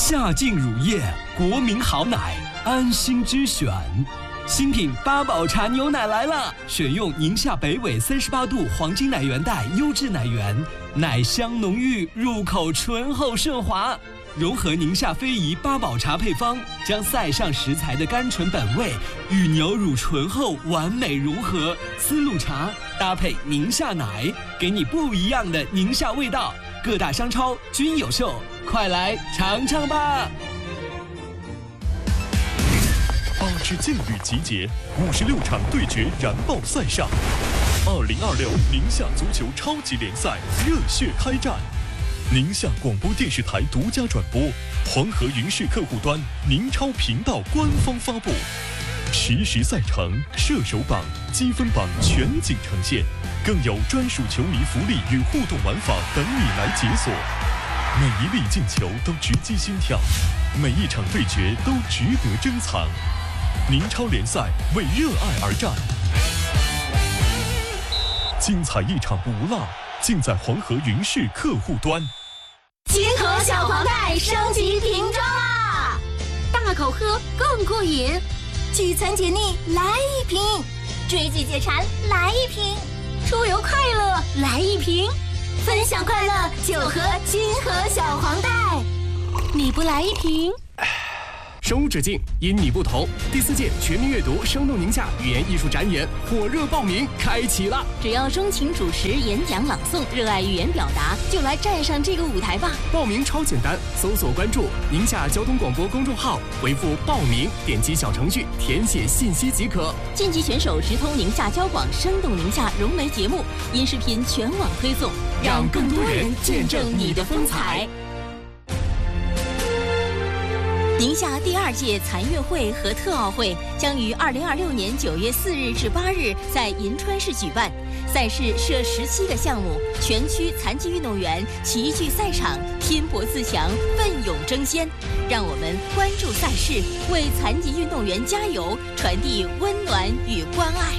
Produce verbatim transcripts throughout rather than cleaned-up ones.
夏净乳业，国民好奶，安心之选。新品八宝茶牛奶来了，选用宁夏北纬三十八度黄金奶源带优质奶源，奶香浓郁，入口醇厚顺滑。融合宁夏非遗八宝茶配方，将塞上食材的甘醇本味与牛乳醇厚完美融合。丝路茶搭配宁夏奶，给你不一样的宁夏味道。各大商超均有售，快来尝尝吧！ 八支劲旅集结，五十六场对决燃爆赛上。二零二六宁夏足球超级联赛热血开战。宁夏广播电视台独家转播，黄河云视客户端宁超频道官方发布，实时赛程、射手榜、积分榜全景呈现，更有专属球迷福利与互动玩法等你来解锁。每一粒进球都直击心跳，每一场对决都值得珍藏。宁超联赛为热爱而战，精彩一场不落，尽在黄河云视客户端。 金河小黄袋升级瓶装啦！大口喝更过瘾，聚餐解腻来一瓶，追剧解馋来一瓶，出游快乐来一瓶，分享快乐就喝金河小黄袋。你不来一瓶？ 生物之境，因你不同。第四届全民阅读生动宁夏语言艺术展演火热报名开启了！ 只要钟情主持、演讲、朗诵，热爱语言表达，就来站上这个舞台吧！ 报名超简单，搜索关注宁夏交通广播公众号，回复报名，点击小程序填写信息即可。 晋级选手直通宁夏交广生动宁夏融媒节目，音视频全网推送， 让更多人见证你的风采。 宁夏第二届残运会和特奥会将于二零二六年九月四日至八日在银川市举办，赛事设十七个项目，全区残疾运动员齐聚赛场，拼搏自强，奋勇争先。让我们关注赛事，为残疾运动员加油，传递温暖与关爱。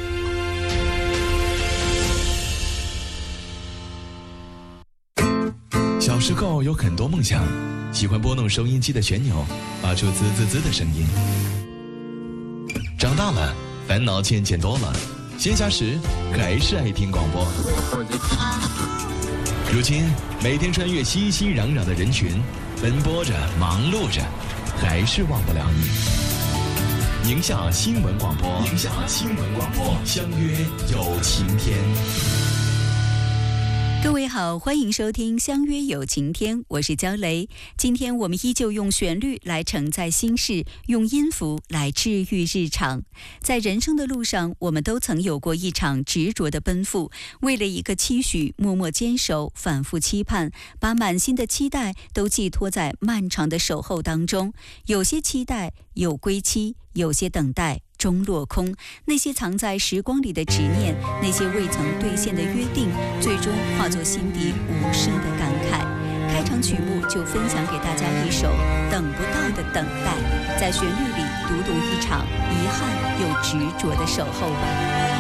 小时候有很多梦想，喜欢拨弄收音机的旋钮，发出滋滋滋的声音。长大了，烦恼渐渐多了，闲暇时还是爱听广播。如今，每天穿越熙熙攘攘的人群，奔波着，忙碌着，还是忘不了你。宁夏新闻广播，宁夏新闻广播，相约有晴天。 各位好，欢迎收听相约有晴天，我是焦雷。今天我们依旧用旋律来承载心事，用音符来治愈日常。在人生的路上，我们都曾有过一场执着的奔赴，为了一个期许默默坚守，反复期盼，把满心的期待都寄托在漫长的守候当中。有些期待有归期，有些等待终落空，那些藏在时光里的执念，那些未曾兑现的约定，最终化作心底无声的感慨。开场曲目就分享给大家一首《等不到的等待》，在旋律里读读一场遗憾又执着的守候吧。